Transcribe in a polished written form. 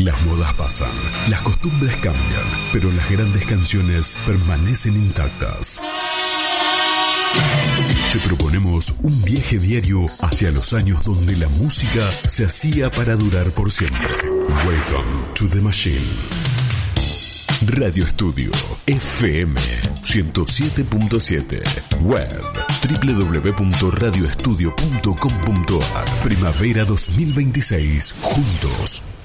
Las modas pasan, las costumbres cambian, pero las grandes canciones permanecen intactas. Te proponemos un viaje diario hacia los años donde la música se hacía para durar por siempre. Welcome to the Machine. Radio Estudio FM 107.7. Web www.radioestudio.com.ar. Primavera 2026. Juntos